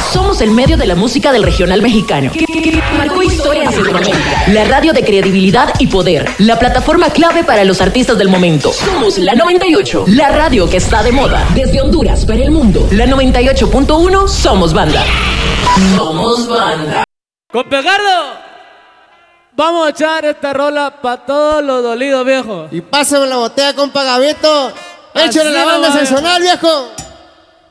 Somos el medio de la música del regional mexicano. Que marcó historia en Centroamérica. La radio de credibilidad y poder. La plataforma clave para los artistas del momento. Somos la 98. La radio que está de moda. Desde Honduras para el mundo. La 98.1 Somos Banda. Somos Banda. Compa Gardo, vamos a echar esta rola para todos los dolidos, viejo. Y pásame la botella, compa Gavito. Échale la banda sensacional, viejo.